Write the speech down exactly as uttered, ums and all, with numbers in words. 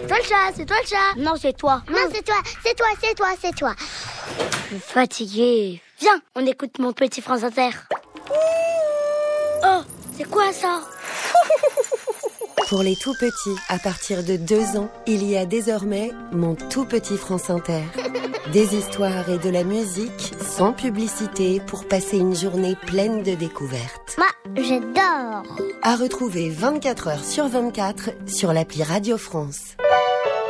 C'est toi le chat, c'est toi le chat. Non, c'est toi. Non, c'est toi, c'est toi, c'est toi, c'est toi. Je suis fatiguée. Viens, on écoute mon petit France Inter. Oh, c'est quoi ça? Pour les tout petits, à partir de deux ans, il y a désormais Mon tout petit France Inter. Des histoires et de la musique sans publicité pour passer une journée pleine de découvertes. Moi, j'adore. À retrouver vingt-quatre heures sur vingt-quatre sur l'appli Radio France.